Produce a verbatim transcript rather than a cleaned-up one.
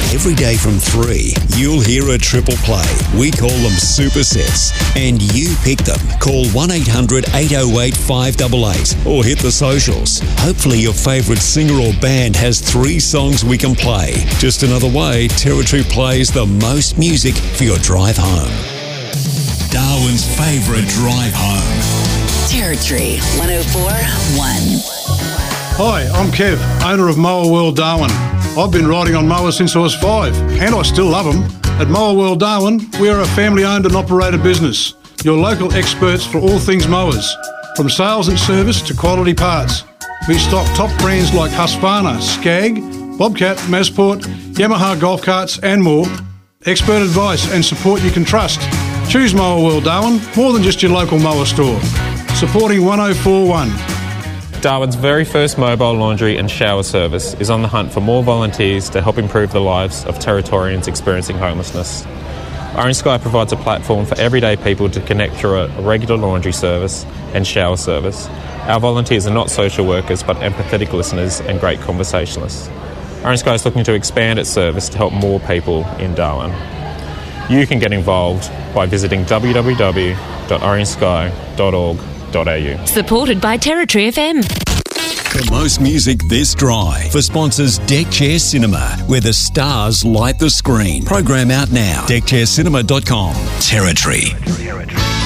Every day from three, you'll hear a triple play. We call them supersets, and you pick them. Call one eight hundred eight oh eight five eight eight or hit the socials. Hopefully your favourite singer or band has three songs we can play. Just another way Territory plays the most music for your drive home. Darwin's favourite drive home. Territory one oh four point one. Hi, I'm Kev, owner of Mower World Darwin. I've been riding on mowers since I was five, and I still love them. At Mower World Darwin, we are a family-owned and operated business. Your local experts for all things mowers, from sales and service to quality parts. We stock top brands like Husqvarna, Skag, Bobcat, Masport, Yamaha golf carts and more. Expert advice and support you can trust. Choose Mower World Darwin, more than just your local mower store. Supporting one oh four point one. Darwin's very first mobile laundry and shower service is on the hunt for more volunteers to help improve the lives of Territorians experiencing homelessness. Orange Sky provides a platform for everyday people to connect through a regular laundry service and shower service. Our volunteers are not social workers but empathetic listeners and great conversationalists. Orange Sky is looking to expand its service to help more people in Darwin. You can get involved by visiting w w w dot orange sky dot org dot a u. Supported by Territory F M. The most music this dry for sponsors Deck Chair Cinema, where the stars light the screen. Program out now. deck chair cinema dot com. Territory.